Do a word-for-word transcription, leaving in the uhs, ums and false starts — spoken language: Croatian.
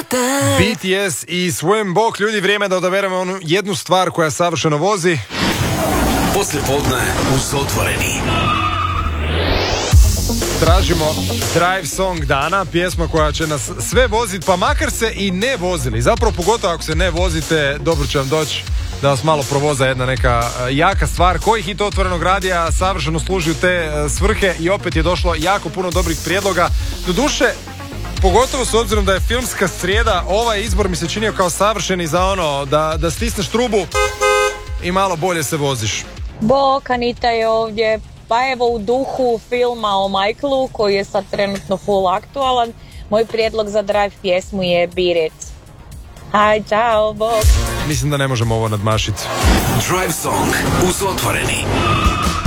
B T S i Swim Bok. Ljudi, vrijeme da odaberemo onu jednu stvar koja savršeno vozi. Poslije podne uz Otvoreni. Tražimo Drive Song dana, pjesma koja će nas sve voziti, pa makar se i ne vozili. Zapravo, pogotovo ako se ne vozite, dobro će vam doći da vas malo provoza jedna neka jaka stvar. Koji hit Otvorenog radija savršeno služi u te svrhe i opet je došlo jako puno dobrih prijedloga. Doduše, pogotovo s obzirom da je filmska srijeda, ovaj izbor mi se činio kao savršeni za ono da, da stisneš trubu i malo bolje se voziš. Bok, Anita je ovdje. Pa evo, u duhu filma o Michaelu, koji je sad trenutno full aktualan, moj prijedlog za drive pjesmu je Beat It. Aj, čao, bok. Mislim da ne možemo ovo nadmašiti. Drive Song uz Otvoreni.